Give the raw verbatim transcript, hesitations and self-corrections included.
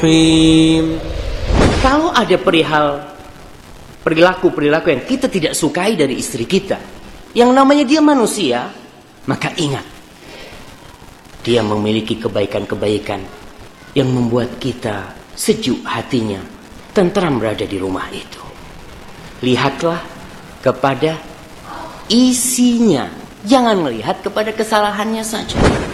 الرحيم. Kalau ada perihal perilaku-perilaku yang kita tidak sukai dari istri kita, yang namanya dia manusia, maka ingat, dia memiliki kebaikan-kebaikan yang membuat kita sejuk hatinya, tentram berada di rumah itu. Lihatlah kepada isinya, jangan melihat kepada kesalahannya saja.